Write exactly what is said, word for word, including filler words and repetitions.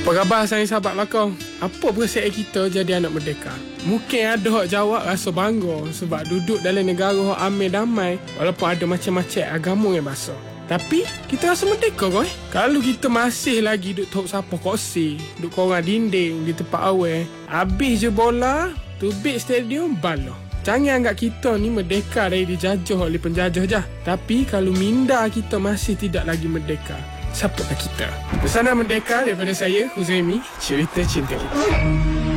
Apa khabar saya sahabat lakau? Apa perasaan kita jadi anak merdeka? Mungkin ada hak jawab rasa bangga sebab duduk dalam negara hak aman damai walaupun ada macam-macam agama yang basuh. Tapi kita rasa merdeka kau eh? Kalau kita masih lagi duduk tok sapu kursi, duduk korang dinding di tempat awal, habis je bola, tubik stadium, baloh. Jangan anggap kita ni merdeka dari dijajah oleh penjajah je. Tapi kalau minda kita masih tidak lagi merdeka, siapakah kita? Pesanan merdeka daripada saya, Huzaimi, cerita cinta kita.